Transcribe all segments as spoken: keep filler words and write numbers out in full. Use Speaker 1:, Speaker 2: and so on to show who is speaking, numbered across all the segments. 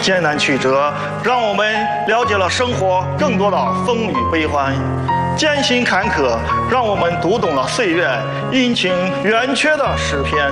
Speaker 1: 艰难曲折，让我们了解了生活更多的风雨悲欢；艰辛坎坷，让我们读懂了岁月阴晴圆缺的诗篇。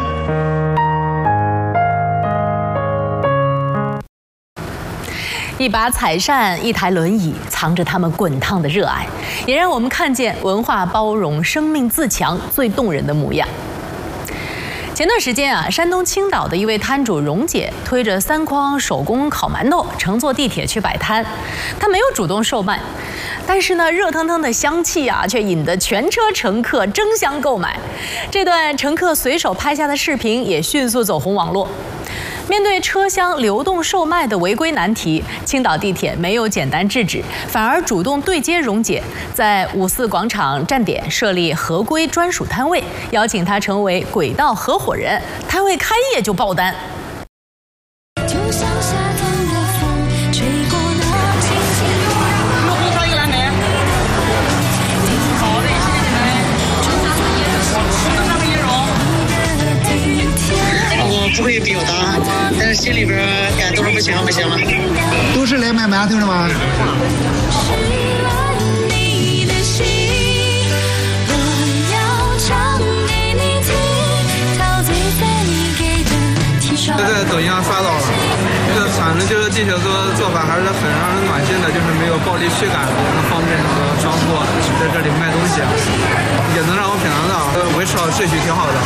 Speaker 2: 一把彩扇，一台轮椅，藏着他们滚烫的热爱，也让我们看见文化包容、生命自强最动人的模样。前段时间啊，山东青岛的一位摊主蓉姐推着三筐手工烤馒头，乘坐地铁去摆摊。她没有主动售卖，但是呢，热腾腾的香气啊，却引得全车乘客争相购买。这段乘客随手拍下的视频也迅速走红网络。面对车厢流动售卖的违规难题，青岛地铁没有简单制止，反而主动对接蓉姐，在五四广场站点设立合规专属摊位，邀请她成为轨道合伙人，摊位开业就爆单。
Speaker 3: 不会表达，但是心里边感动的不行不行了。
Speaker 4: 都是来买馒头的吗？
Speaker 5: 这在抖音上刷到了，这个反正就是地铁做做法还是很让人暖心的，就是没有暴力驱赶，也能方便和商户在这里卖东西，也能让我品尝到，维持好秩序挺好的。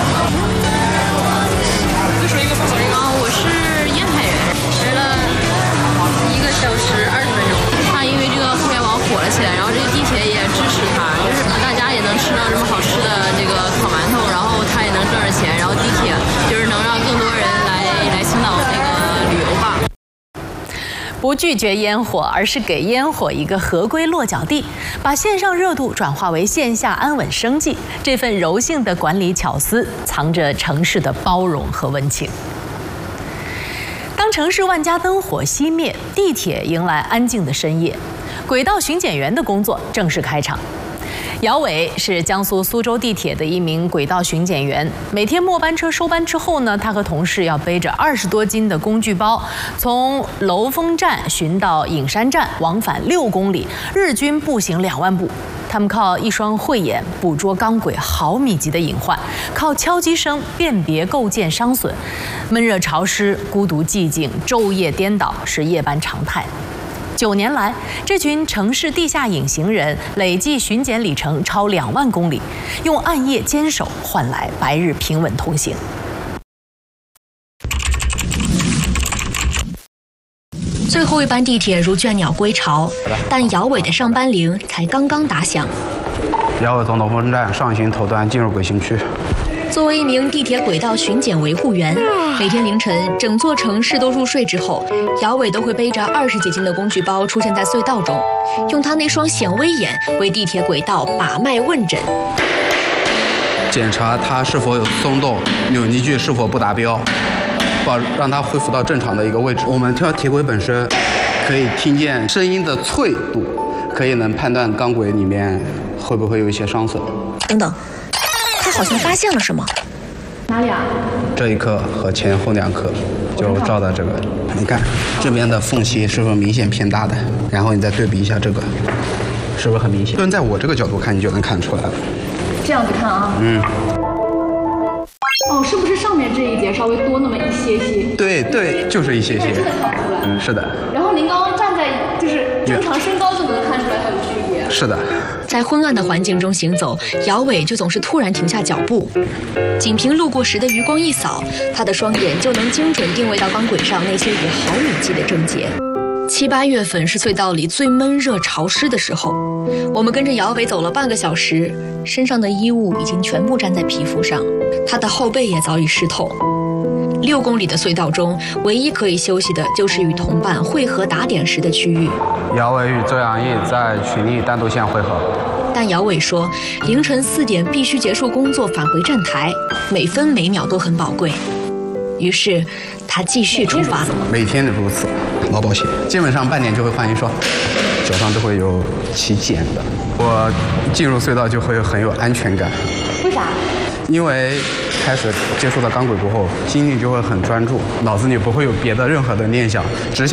Speaker 6: 啊，我是烟台人，排了一个小时二十分钟。他因为这个互联网火了起来，然后这个地铁也支持他，就是大家也能吃到这么好吃的这个烤馒头，然后他也能赚着钱，然后地铁就是能让更多人来来青岛那个旅游吧。
Speaker 2: 不拒绝烟火，而是给烟火一个合规落脚地，把线上热度转化为线下安稳生计。这份柔性的管理巧思，藏着城市的包容和温情。当城市万家灯火熄灭，地铁迎来安静的深夜，轨道巡检员的工作正式开场。姚伟是江苏苏州地铁的一名轨道巡检员，每天末班车收班之后呢，他和同事要背着二十多斤的工具包，从楼峰站巡到隐山站，往返六公里，日均步行两万步。他们靠一双慧眼捕捉钢轨毫米级的隐患，靠敲击声辨别构件伤损。闷热潮湿、孤独寂静、昼夜颠倒是夜班常态。九年来，这群城市地下隐形人累计巡检里程超两万公里，用暗夜坚守换来白日平稳通行。
Speaker 7: 最后一班地铁如倦鸟归巢，但姚伟的上班铃才刚刚打响。
Speaker 8: 姚伟从龙峰站上行头段进入轨行区。
Speaker 7: 作为一名地铁轨道巡检维护员，每天凌晨整座城市都入睡之后，姚伟都会背着二十几斤的工具包出现在隧道中，用他那双显微眼为地铁轨道把脉问诊，
Speaker 8: 检查它是否有松动，扭捏距是否不达标，保让它恢复到正常的一个位置。我们跳铁轨本身可以听见声音的脆度，可以能判断钢轨里面会不会有一些伤损。
Speaker 7: 等等。他好像发现了什么？
Speaker 6: 哪里啊？
Speaker 8: 这一颗和前后两颗，就照到这个。你看这边的缝隙是不是明显偏大的？然后你再对比一下这个，是不是很明显？蹲在我这个角度看，你就能看出来了。
Speaker 6: 这样子看啊。
Speaker 8: 嗯。
Speaker 6: 哦，是不是上面这一节稍微多那么一些些？
Speaker 8: 对对，就是一些些。
Speaker 6: 这个看不出来。
Speaker 8: 嗯，是的。
Speaker 6: 然后您刚刚站在就是正常身高就能看出来它有区别。
Speaker 8: 是的。
Speaker 7: 在昏暗的环境中行走，姚伟就总是突然停下脚步，仅凭路过时的余光一扫，他的双眼就能精准定位到钢轨上那些以毫米计的症结。七八月份是隧道里最闷热潮湿的时候，我们跟着姚伟走了半个小时，身上的衣物已经全部粘在皮肤上，他的后背也早已湿透。六公里的隧道中，唯一可以休息的就是与同伴会合打点时的区域。
Speaker 8: 姚伟与周阳毅在群里单独线会合，
Speaker 7: 但姚伟说，凌晨四点必须结束工作，返回站台，每分每秒都很宝贵。于是他继续出发，
Speaker 8: 每天如此，劳保险基本上半年就会换一双，脚上都会有起茧的。我进入隧道就会很有安全感。
Speaker 6: 为啥？
Speaker 8: 因为开始接触到钢轨过后，心里就会很专注，脑子里不会有别的任何的念想，只想